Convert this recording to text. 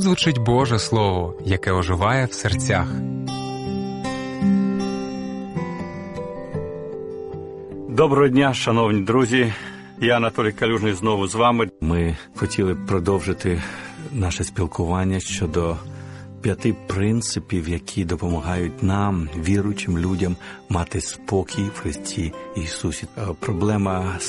звучить Боже Слово, яке оживає в серцях. Доброго дня, шановні друзі. Я Анатолій Калюжний знову з вами. Ми хотіли продовжити наше спілкування щодо 5 принципів, які допомагають нам, віруючим людям, мати спокій в Христі Ісусі. Проблема